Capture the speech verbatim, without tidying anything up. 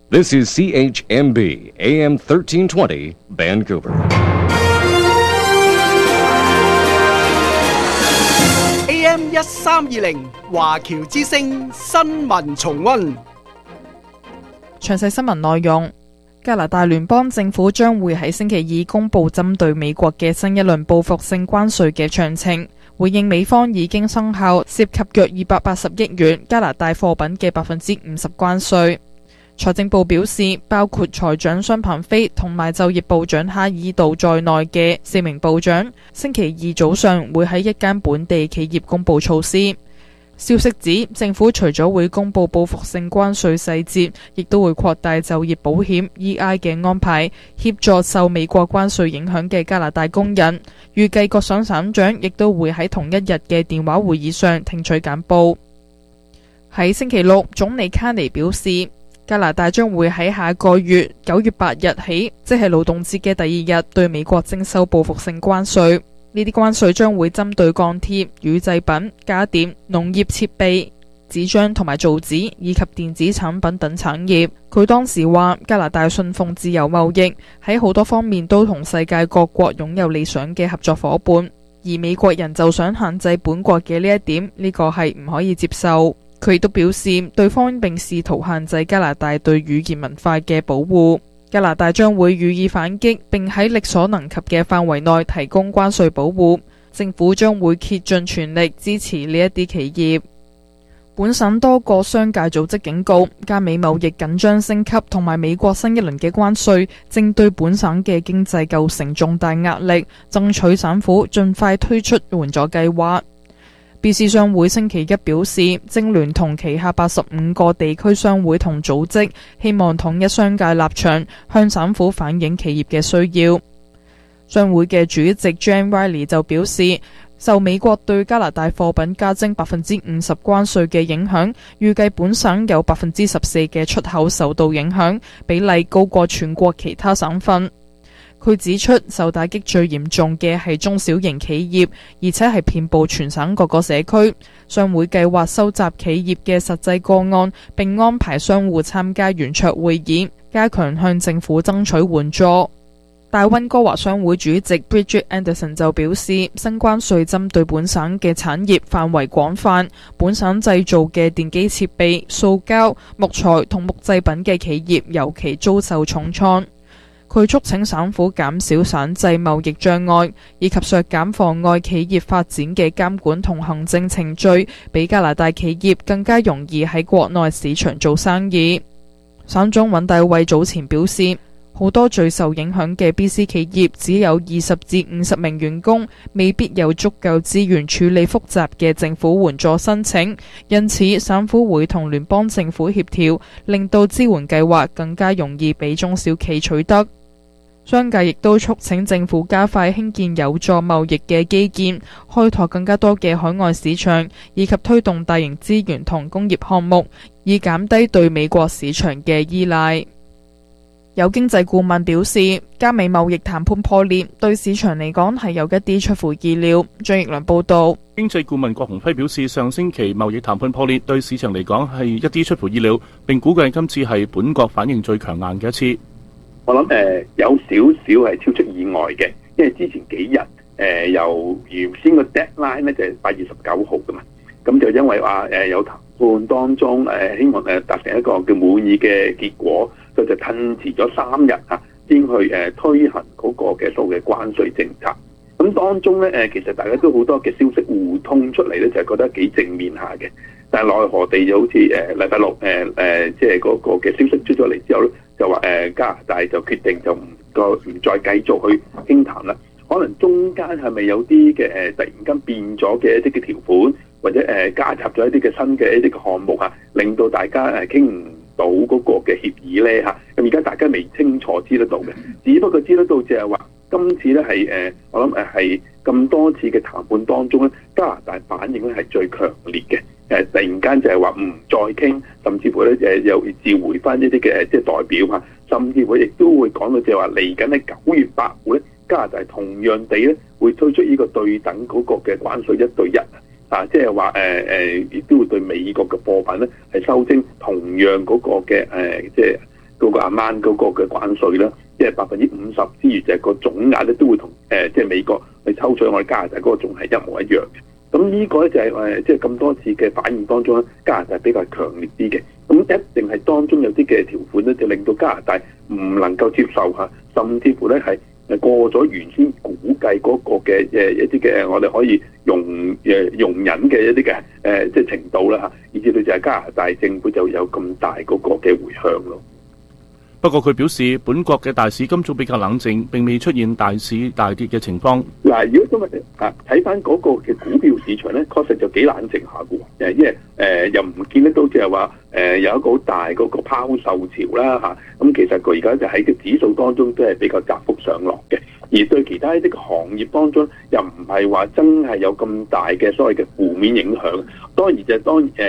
This is C H M B, A M thirteen twenty, Vancouver. A M 一三二零華僑之聲新聞重溫。 詳細新聞內容：加拿大聯邦政府將會喺星期二公布針對美國嘅新一輪報復性關稅嘅詳情，回應美方已經生效涉及約二百八十億元加拿大貨品嘅百分之五十關稅。財政部表示，包括財長商鵬飛同埋就業部長哈爾道在內嘅四名部長，星期二早上會喺一間本地企業公布措施。消息指，政府除咗會公布報復性關稅細節，亦都會擴大就業保險 E I 嘅安排，協助受美國關稅影響嘅加拿大工人。預計各省省長亦都會喺同一日嘅電話會議上聽取簡報。喺星期六，總理卡尼表示，加拿大將會喺下個月九月八日起，即係勞動節嘅第二日，對美國徵收報復性關稅。呢啲關稅將會針對鋼鐵、乳製品、家電、農業設備、紙張同埋造紙以及電子產品等產業。佢當時話，加拿大信奉自由貿易，喺好多方面都同世界各國擁有理想嘅合作夥伴，而美國人就想限制本國嘅呢一點，呢個係唔可以接受。佢亦都表示，對方並試圖限制加拿大對語言文化嘅保護。加拿大將會予以反擊，並喺力所能及嘅範圍內提供關稅保護。政府將會竭盡全力支持呢一啲企業。本省多個商界組織警告，加美貿易緊張升級同埋美國新一輪嘅關稅，正對本省嘅經濟構成重大壓力，爭取省府盡快推出援助計劃。B C 商會星期一表示，正聯同旗下八十五個地區商會同組織，希望統一商界立場，向省府反映企業嘅需要。商會嘅主席 Jan Riley 就表示，受美國對加拿大貨品加徵百分之五十關稅嘅影響，預計本省有百分之十四嘅出口受到影響，比例高過全國其他省份。佢指出，受打擊最嚴重嘅係中小型企業，而且係遍佈全省各個社區。商會計劃收集企業嘅實際個案，並安排商戶參加圓桌會議，加強向政府爭取援助。大溫哥華商會主席 Bridget Anderson 就表示，新關稅針對本省嘅產業範圍廣泛，本省製造嘅電機設備、塑膠、木材同木製品嘅企業尤其遭受重創。佢促請省府減少省際貿易障礙，以及削減妨礙企業發展嘅監管同行政程序，俾加拿大企業更加容易喺國內市場做生意。省長尹大衛早前表示，好多最受影響嘅 B C 企業只有二十至五十名員工，未必有足夠資源處理複雜嘅政府援助申請，因此省府會同聯邦政府協調，令到支援計劃更加容易俾中小企取得。商界亦都促請政府加快興建有助貿易嘅基建，開拓更加多嘅海外市場，以及推動大型資源同工業項目，以減低對美國市場嘅依賴。有經濟顧問表示，加美貿易談判破裂對市場嚟講係有一啲出乎意料。張奕良報道。 經濟顧問郭鴻輝表示，上星期貿易談判破裂對市場嚟講係一啲出乎意料，並估計今次係本國反應最強硬嘅一次。 我諗誒、呃、有少少係超出意外嘅，因為之前幾日誒、呃、由原先個 deadline 咧就係八月十九號噶嘛，咁就因為話誒、呃、有談判當中誒、呃、希望誒達成一個叫滿意嘅結果，所以就褪遲咗三日嚇先去誒、呃、推行嗰個嘅數嘅關稅政策。咁當中咧誒、呃、其實大家都好多嘅消息互通出嚟咧，就係覺得幾正面下嘅。但係奈何地就好似誒禮拜六誒誒即係嗰個嘅消息出咗嚟之後咧，就話誒、呃、加拿大就決定就唔個唔再繼續去傾談啦。可能中間係咪有啲嘅誒突然間變咗嘅一啲嘅條款，或者誒、呃、加插咗一啲嘅新嘅一啲嘅項目啊，令到大家誒傾唔到嗰個嘅協議咧嚇。咁而家大家未清楚知得到嘅，只不過知得到就係話今次咧係誒我諗誒係咁多次嘅談判當中咧，加拿大反應咧係最強烈嘅。誒突然間就係話唔再傾，甚至乎咧誒又召回翻一啲嘅誒即係代表嚇，甚至乎亦都會講到就係話嚟緊喺九月八號咧，加拿大同樣地咧會推出呢個對等嗰個嘅關稅一對一啊，即係話誒誒亦都會對美國嘅貨品咧係收徵同樣嗰個嘅誒即係個嗰個阿曼嗰個嘅關稅啦，即係百分之五十之餘，就係個總額咧都會同誒即係美國去抽取我哋加拿大嗰個仲係一模一樣嘅。咁呢個咧就係誒即係咁多次嘅反應當中咧，加拿大比較強烈啲嘅。咁一定係當中有啲嘅條款咧，就令到加拿大唔能夠接受嚇，甚至乎咧係誒過咗原先估計嗰個嘅誒一啲嘅我哋可以容誒容忍嘅一啲嘅誒即係程度啦嚇，以至到就係加拿大政府就有咁大嗰個嘅迴響咯。 不過佢表示，本國嘅大市今早比較冷靜，並未出現大市大跌嘅情況。 嗱，如果今日啊睇翻嗰個嘅股票市場咧，確實就幾冷靜下嘅喎，誒，因為誒又唔見得到即係話誒有一個好大嗰個拋售潮啦嚇。咁其實佢而家就喺個指數當中都係比較窄幅上落嘅，而對其他一啲行業當中又唔係話真係有咁大嘅所謂嘅負面影響。當然就係當誒